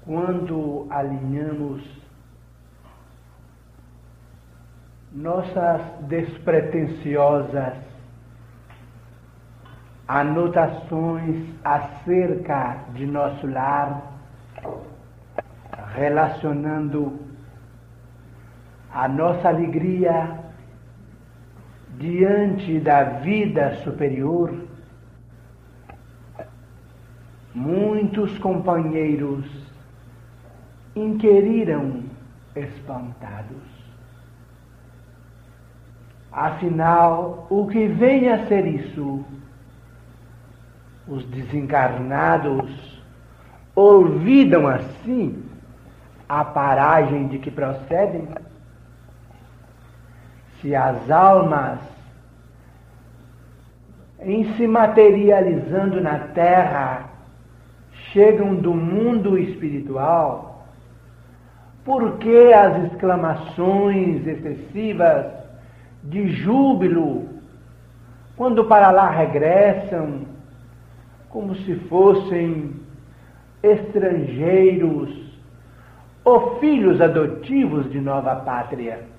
quando alinhamos nossas despretensiosas anotações acerca de nosso lar, relacionando a nossa alegria diante da vida superior, muitos companheiros inquiriram espantados. Afinal, o que vem a ser isso? Os desencarnados olvidam assim a paragem de que procedem? Se as almas, em se materializando na Terra, chegam do mundo espiritual, por que as exclamações excessivas de júbilo quando para lá regressam, como se fossem estrangeiros ou filhos adotivos de nova pátria?